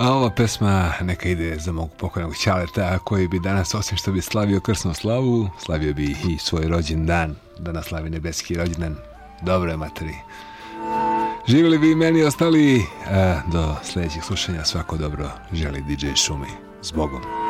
A ova pesma neka ide za mog pokojnog ćaleta, koji bi danas, osim što bi slavio krsnu slavu, slavio bi i svoj rođendan, danas slavi nebeski rođendan. Dobro je, materi. Živjeli bi meni ostali, do sljedećeg slušanja. Svako dobro želi DJ Šumi. S Bogom.